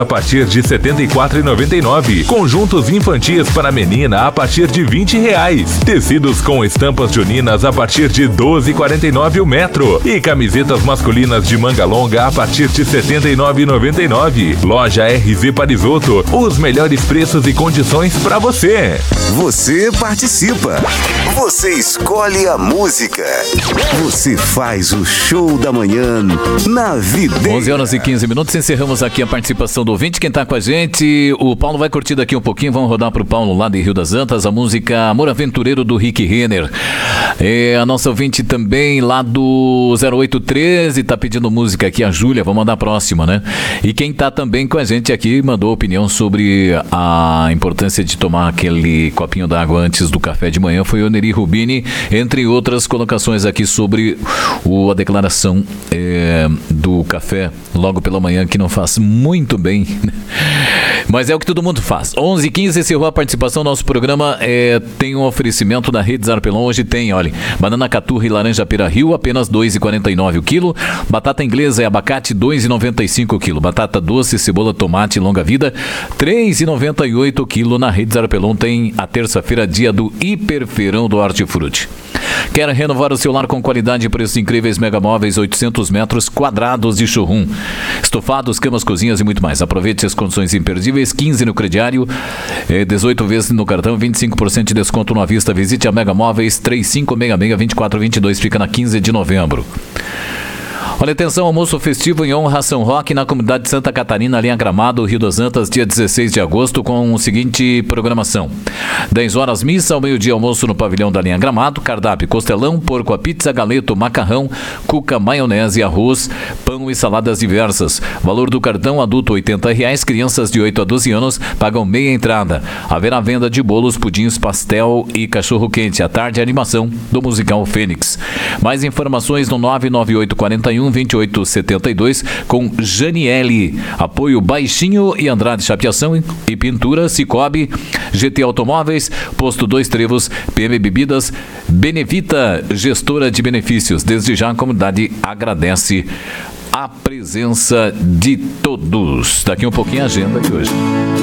a partir de R$ 74,99. Conjuntos infantis para menina a partir de R$ 20. Tecidos com estampas juninas a partir de R$ 12,49 o metro. E camisetas masculinas de manga longa a partir de R$ 79,99. Loja RZ Parisoto. Os melhores preços e condições para você. Você participa. Você escolhe a música. Você faz o show da manhã na Videira. 11h15. Encerramos aqui a participação do ouvinte. Quem tá com a gente, o Paulo vai curtir daqui um pouquinho. Vamos rodar pro Paulo lá de Rio das Antas a música Amor Aventureiro do Rick Renner. A nossa ouvinte também lá do 0813 tá pedindo música aqui, a Júlia. Vamos mandar a próxima, né? E quem tá também com a gente aqui mandou opinião sobre a importância de tomar aquele copinho d'água antes do café de manhã foi o Neri Rubini, entre outras colocações aqui sobre a declaração do café logo pela manhã, que não faz muito bem, mas é o que todo mundo faz. 11h15, encerrou a participação. Nosso programa tem um oferecimento da Rede Zarpelon. Hoje tem, olha, banana caturra e laranja Pera Rio, apenas R$ 2,49 o quilo. Batata inglesa e abacate, R$ 2,95 o quilo. Batata doce, cebola, tomate longa vida, R$ 3,98 o quilo. Na Rede Zarpelon tem a terça-feira, dia do hiperfeirão do Hortifruti. Quer renovar o seu lar com qualidade e preços incríveis? Mega Móveis, 800 metros quadrados de showroom. Estofados, camas, cozinhas e muito mais. Aproveite as condições imperdíveis. 15 no crediário, 18 vezes no cartão, 25% de desconto na vista. Visite a Mega Móveis, 3566-2422. Fica na 15 de novembro. Olha, atenção, almoço festivo em honra a São Roque na comunidade de Santa Catarina, linha Gramado, Rio das Antas, dia 16 de agosto, com a seguinte programação: 10 horas missa, ao meio-dia almoço no pavilhão da linha Gramado, cardápio costelão, porco a pizza, galeto, macarrão, cuca, maionese, arroz, pão e saladas diversas. Valor do cartão adulto R$ 80, crianças de 8 a 12 anos pagam meia entrada. Haverá venda de bolos, pudins, pastel e cachorro quente. À tarde, a animação do musical Fênix. Mais informações no 99841-2872 com Janiele. Apoio Baixinho e Andrade Chapeação e Pintura, Cicobi, GT Automóveis, Posto Dois Trevos, PM Bebidas, Benevita, gestora de benefícios. Desde já a comunidade agradece a presença de todos. Daqui um pouquinho a agenda de hoje.